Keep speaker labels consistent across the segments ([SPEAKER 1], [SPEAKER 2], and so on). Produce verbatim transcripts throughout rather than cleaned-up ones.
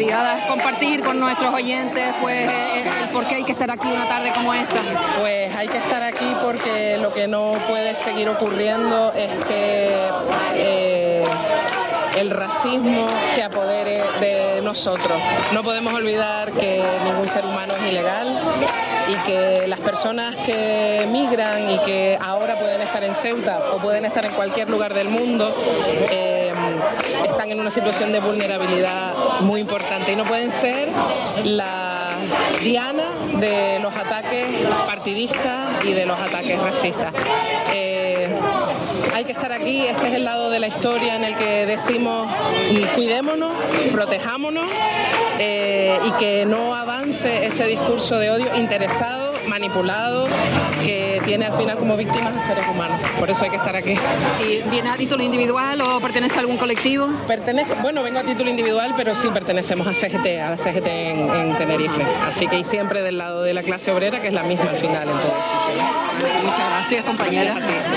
[SPEAKER 1] ¿podrías compartir con nuestros oyentes pues el, el por qué hay que estar aquí una tarde como esta?
[SPEAKER 2] Pues hay que estar aquí porque lo que no puede seguir ocurriendo es que eh, el racismo se apodere de nosotros. No podemos olvidar que ningún ser humano es ilegal y que las personas que migran y que ahora pueden estar en Ceuta o pueden estar en cualquier lugar del mundo eh, están en una situación de vulnerabilidad muy importante y no pueden ser la diana de los ataques partidistas y de los ataques racistas. Eh, hay que estar aquí, este es el lado de la historia en el que decimos cuidémonos, protejámonos eh, y que no avance ese discurso de odio interesado, manipulado, que tiene al final como víctimas a seres humanos. Por eso hay que estar aquí.
[SPEAKER 1] ¿Y vienes a título individual o pertenece a algún colectivo?
[SPEAKER 2] Pertenezco, bueno, vengo a título individual, pero sí pertenecemos a C G T, a la C G T en, en Tenerife. Así que y siempre del lado de la clase obrera, que es la misma al final en todo sitio.
[SPEAKER 1] Muchas gracias, compañera.
[SPEAKER 2] Gracias a ti.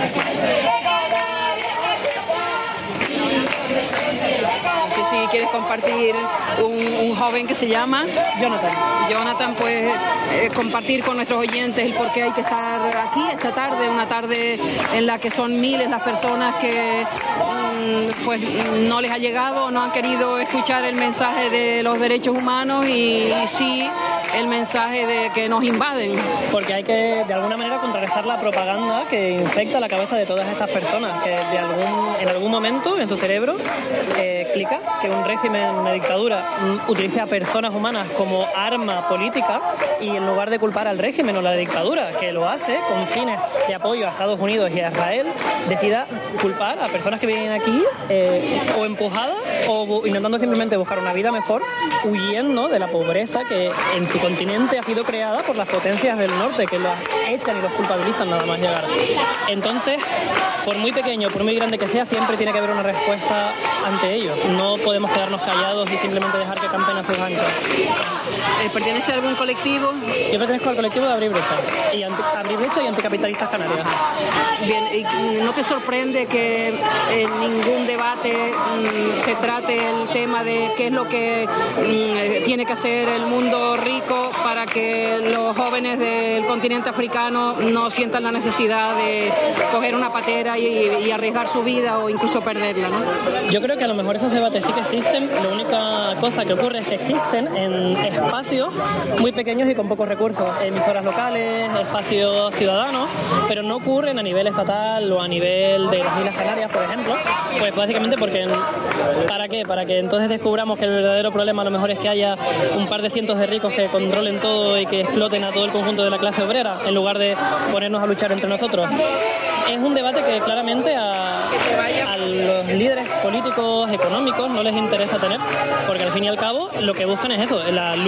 [SPEAKER 1] No sé si quieres compartir un, un joven que se llama
[SPEAKER 3] Jonathan.
[SPEAKER 1] Jonathan, pues eh, compartir con nuestros oyentes el por qué hay que estar aquí esta tarde, una tarde en la que son miles las personas que mm, pues no les ha llegado, no han querido escuchar el mensaje de los derechos humanos y, y sí el mensaje de que nos invaden.
[SPEAKER 3] Porque hay que, de alguna manera, contrarrestar la propaganda que infecta la cabeza de todas estas personas, que de algún, en algún momento en su cerebro eh, explica que un régimen, una dictadura, utilice a personas humanas como arma política y en lugar de culpar al régimen o la dictadura, que lo hace con fines de apoyo a Estados Unidos y a Israel, decida culpar a personas que vienen aquí eh, o empujadas o intentando simplemente buscar una vida mejor, huyendo de la pobreza que en su continente ha sido creada por las potencias del norte, que los echan y los culpabilizan nada más llegar. Entonces, por muy pequeño, por muy grande que sea, siempre tiene que haber una respuesta ante ellos. No podemos quedarnos callados y simplemente dejar que campen a sus anchas.
[SPEAKER 1] ¿Pertenece a algún colectivo?
[SPEAKER 3] Yo pertenezco al colectivo de Abrir Brecha, y anti, Abrir Brecha y Anticapitalistas Canarias.
[SPEAKER 1] Bien, ¿y no te sorprende que en ningún debate mmm, se trate el tema de qué es lo que mmm, tiene que hacer el mundo rico para que los jóvenes del continente africano no sientan la necesidad de coger una patera y, y arriesgar su vida o incluso perderla, ¿no?
[SPEAKER 3] Yo creo que a lo mejor esos debates sí que existen. La única cosa que ocurre es que existen en espacios muy pequeños y con pocos recursos, emisoras locales, espacios ciudadanos, pero no ocurren a nivel estatal o a nivel de las Islas Canarias, por ejemplo, pues básicamente porque ¿para qué? Para que entonces descubramos que el verdadero problema a lo mejor es que haya un par de cientos de ricos que controlen todo y que exploten a todo el conjunto de la clase obrera, en lugar de ponernos a luchar entre nosotros. Es un debate que claramente a, a los líderes políticos, económicos, no les interesa tener, porque al fin y al cabo lo que buscan es eso, la